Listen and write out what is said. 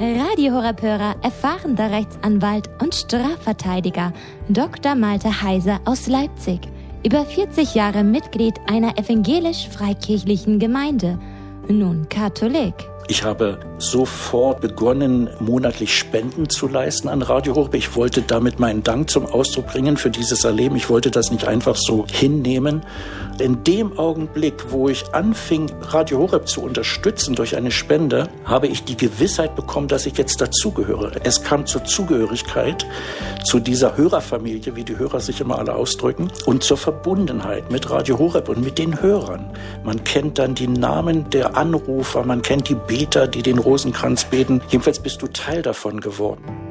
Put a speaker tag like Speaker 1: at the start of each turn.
Speaker 1: Radio Horeb-Hörer, erfahrener Rechtsanwalt und Strafverteidiger Dr. Malte Heiser aus Leipzig. Über 40 Jahre Mitglied einer evangelisch-freikirchlichen Gemeinde, nun Katholik.
Speaker 2: Ich habe sofort begonnen, monatlich Spenden zu leisten an Radio Horeb. Ich wollte damit meinen Dank zum Ausdruck bringen für dieses Erleben. Ich wollte das nicht einfach so hinnehmen. In dem Augenblick, wo ich anfing, Radio Horeb zu unterstützen durch eine Spende, habe ich die Gewissheit bekommen, dass ich jetzt dazugehöre. Es kam zur Zugehörigkeit zu dieser Hörerfamilie, wie die Hörer sich immer alle ausdrücken, und zur Verbundenheit mit Radio Horeb und mit den Hörern. Man kennt dann die Namen der Anrufer, man kennt die Beter, die den Rosenkranz beten. Jedenfalls bist du Teil davon geworden.